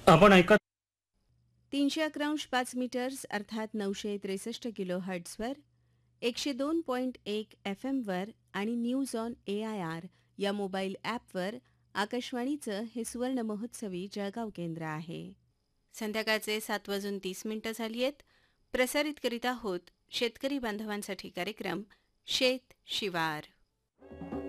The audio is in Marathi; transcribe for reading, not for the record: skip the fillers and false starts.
आपण ऐकत 311.5 मीटर्स अर्थात 963 किलो हर्ट्झवर 102.1 एफ एमवर आणि न्यूज ऑन AIR या मोबाईल ॲपवर आकाशवाणीचं हे सुवर्ण महोत्सवी जळगाव केंद्र आहे. संध्याकाळचे 7:30 झाली आहेत. प्रसारित करीत आहोत शेतकरी बांधवांसाठी कार्यक्रम शेत शिवार.